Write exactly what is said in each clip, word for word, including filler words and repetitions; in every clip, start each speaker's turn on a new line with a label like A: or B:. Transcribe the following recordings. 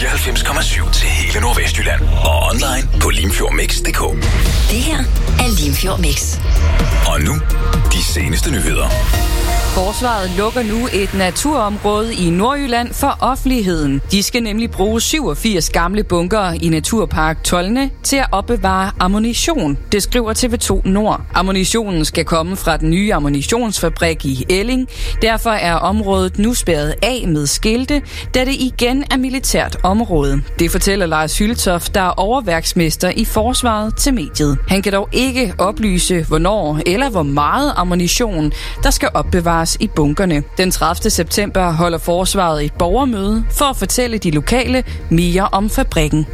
A: fireoghalvfems komma syv til hele Nordvestjylland. Og online på limfjordmix punktum d k.
B: Det her er Limfjord Mix.
A: Og nu, de seneste nyheder.
C: Forsvaret lukker nu et naturområde i Nordjylland for offentligheden. De skal nemlig bruge syvogfirs gamle bunkere i Naturpark Tolne til at opbevare ammunition. Det skriver T V to Nord. Ammunitionen skal komme fra den nye ammunitionsfabrik i Elling. Derfor er området nu spærret af med skilte, da det igen er militært område. Det fortæller Lars Hyltoft, der er overværksmester i Forsvaret, til mediet. Han kan dog ikke oplyse, hvornår eller hvor meget ammunition, der skal opbevares i bunkerne. Den tredivte september holder Forsvaret et borgermøde for at fortælle de lokale mere om fabrikken.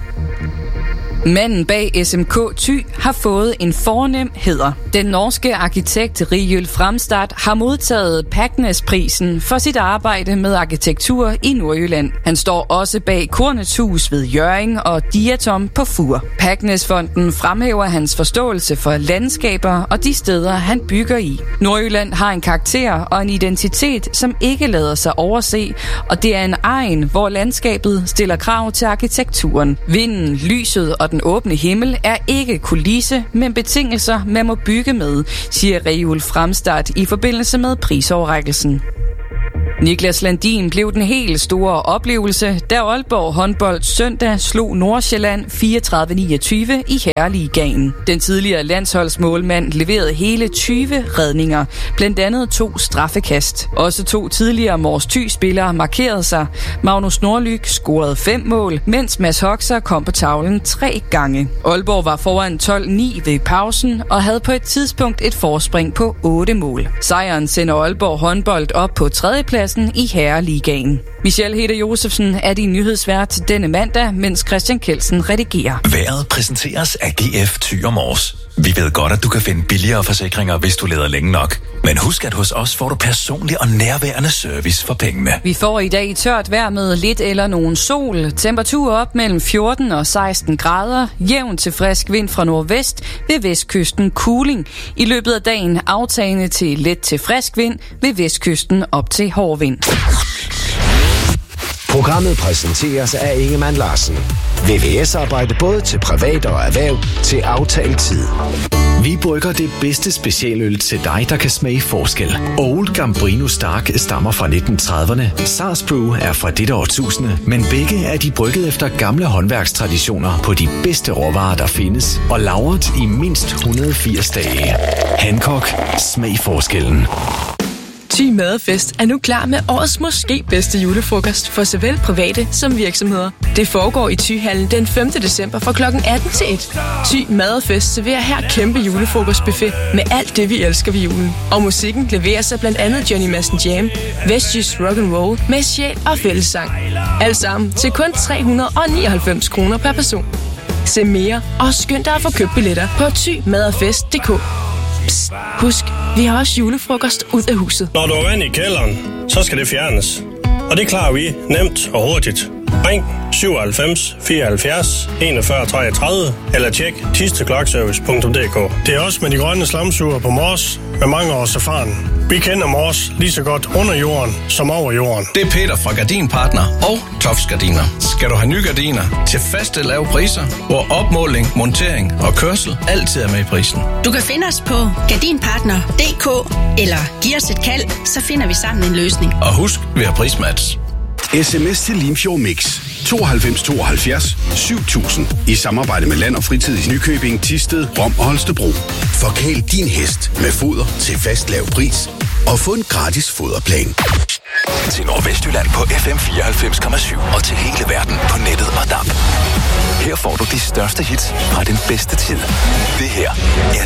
C: Manden bag S M K Thy har fået en fornem hæder. Den norske arkitekt Riøl Framstad har modtaget Pagnes-prisen for sit arbejde med arkitektur i Nordjylland. Han står også bag Kornets Hus ved Hjørring og Diatom på Fur. Pagnes-fonden fremhæver hans forståelse for landskaber og de steder, han bygger i. Nordjylland har en karakter og en identitet, som ikke lader sig overse, og det er en egen, hvor landskabet stiller krav til arkitekturen. Vinden, lyset og den åbne himmel er ikke kulisse, men betingelser, man må bygge med, siger Riøl Framstad i forbindelse med prisoverrækkelsen. Niklas Landin blev den helt store oplevelse, da Aalborg håndbold søndag slog Nordsjælland fireogtredive niogtyve i Herreligaen. Den tidligere landsholdsmålmand leverede hele tyve redninger, blandt andet to straffekast. Også to tidligere Mors Thy-spillere markerede sig. Magnus Nordlyk scorede fem mål, mens Mads Hoxer kom på tavlen tre gange. Aalborg var foran tolv ni ved pausen og havde på et tidspunkt et forspring på otte mål. Sejren sender Aalborg håndbold op på tredjeplads i Herreligaen. Michelle Heder Josefsen er din nyhedsvært denne mandag, mens Christian Kelsen redigerer.
A: Vejret præsenteres af G F Thy og Mors. Vi ved godt, at du kan finde billigere forsikringer, hvis du leder længe nok. Men husk, at hos os får du personlig og nærværende service for pengene.
C: Vi får i dag tørt vejr med lidt eller nogen sol. Temperatur op mellem fjorten og seksten grader. Jævn til frisk vind fra nordvest. Ved vestkysten kuling. I løbet af dagen aftagende til let til frisk vind. Ved vestkysten op til hård vind.
D: Programmet præsenteres af Ingemann Larsen. V V S-arbejde både til privat og erhverv til aftalt tid.
E: Vi brygger det bedste specialøl til dig, der kan smage forskel. Old Gambrino Stark stammer fra nitten trediverne. Sars Brew er fra dette årtusinde, men begge er de brygget efter gamle håndværkstraditioner på de bedste råvarer, der findes, og lagret i mindst et hundrede og firs dage. Hancock. Smag forskellen.
F: Thy Madefest er nu klar med årets måske bedste julefrokost for såvel private som virksomheder. Det foregår i Thyhallen den femte december fra klokken atten til et. Thy Madefest serverer her kæmpe julefrokostbuffet med alt det, vi elsker ved julen. Og musikken leverer sig blandt andet Johnny Madsen Jam, Vestjysk Rock and Roll med sjæl og fællessang. Alt sammen til kun tre hundrede og nioghalvfems kroner per person. Se mere og skynd dig at få købt billetter på thy madefest punktum d k. Psst, husk, vi har også julefrokost ud af huset.
G: Når du har vand i kælderen, så skal det fjernes. Og det klarer vi nemt og hurtigt. Ring syvoghalvfems fireoghalvfjerds enogfyrre treogtredive eller tjek thistekloakservice punktum d k. Det er også med de grønne slamsuger på Mors med mange års erfaring. Vi kender Mors lige så godt under jorden som over jorden.
H: Det er Peter fra Gardinpartner og Tofts Gardiner. Skal du have nye gardiner til faste lave priser, hvor opmåling, montering og kørsel altid er med i prisen.
I: Du kan finde os på gardinpartner punktum d k eller giv os et kald, så finder vi sammen en løsning.
H: Og husk, vi har prismatch.
J: Sms til Limfjord Mix tooghalvfems tooghalvfjerds syv tusind i samarbejde med Land og Fritid i Nykøbing, Thisted, Rom og Holstebro. Forkæl din hest med foder til fast lav pris og få en gratis foderplan.
A: Til Nordvestjylland på F M fireoghalvfems komma syv og til hele verden på nettet og D A B. Her får du de største hits fra den bedste tid. Det her er